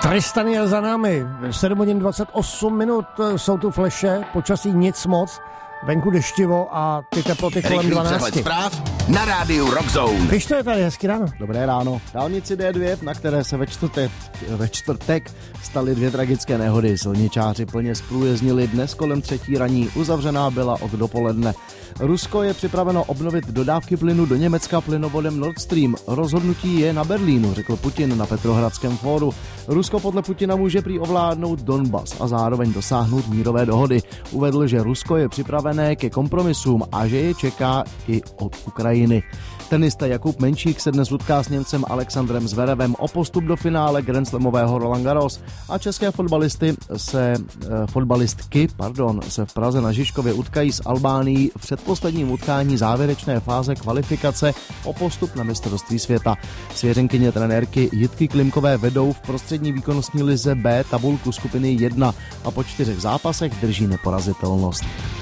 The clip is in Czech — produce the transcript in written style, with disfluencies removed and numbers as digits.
Tristan je za námi, 7 hodin 28 minut, jsou tu fleše, počasí nic moc, venku deštivo a ty teploty kolem 12. Zpráv na rádiu Rock Zone. Víš, to je tady, hezky ráno. Dobré ráno. Dálnici D2, na které se ve čtvrtek staly 2 tragické nehody. Silničáři plně zprůjezdnili dnes kolem 3. raní. Uzavřená byla od dopoledne. Rusko je připraveno obnovit dodávky plynu do Německa plynovodem Nord Stream. Rozhodnutí je na Berlínu, řekl Putin na Petrohradském fóru. Rusko podle Putina může prý ovládnout Donbas a zároveň dosáhnout mírové dohody. Uvedl, že Rusko je připravené ke kompromisům a že je čeká i od Ukrajiny. Tenista Jakub Menšík se dnes utká s Němcem Alexandrem Zverevem o postup do finále Grand Slamového Roland Garros a české fotbalistky se v Praze na Žižkově utkají s Albánií v předposledním utkání závěrečné fáze kvalifikace o postup na mistrovství světa. Svěřenkyně trenérky Jitky Klimkové vedou v prostřední výkonnostní lize B tabulku skupiny 1 a po 4 zápasech drží neporazitelnost.